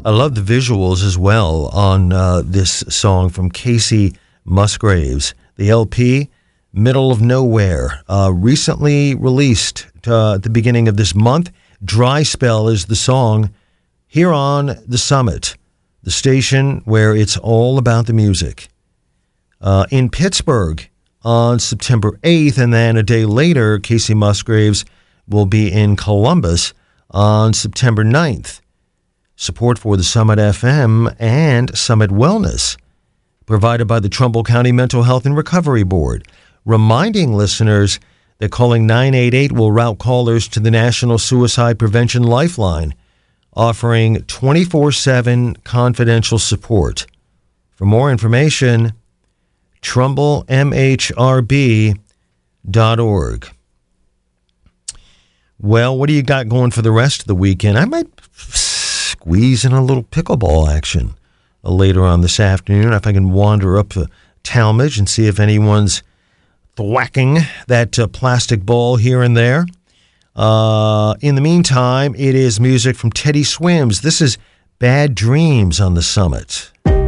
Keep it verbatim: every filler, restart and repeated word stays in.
I love the visuals as well on uh, this song from Kacey Musgraves. The L P, Middle of Nowhere, uh, recently released uh, at the beginning of this month. Dry Spell is the song here on The Summit, the station where it's all about the music. Uh, in Pittsburgh on September eighth, and then a day later, Kacey Musgraves will be in Columbus on September ninth. Support for the Summit F M and Summit Wellness provided by the Trumbull County Mental Health and Recovery Board, reminding listeners that calling nine eight eight will route callers to the National Suicide Prevention Lifeline, offering twenty-four seven confidential support. For more information, trumbull m h r b dot org. Well, what do you got going for the rest of the weekend? I might squeeze in a little pickleball action uh, later on this afternoon if I can wander up to Talmadge and see if anyone's thwacking that uh, plastic ball here and there. Uh, in the meantime, it is music from Teddy Swims. This is Bad Dreams on the Summit.